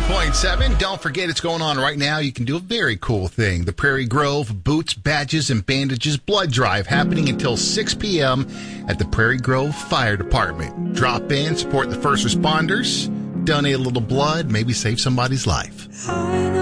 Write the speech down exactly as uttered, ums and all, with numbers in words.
point seven. Don't forget it's going on right now. You can do a very cool thing. The Prairie Grove Boots, Badges, and Bandages Blood Drive happening until six p.m. at the Prairie Grove Fire Department. Drop in, support the first responders, donate a little blood, maybe save somebody's life.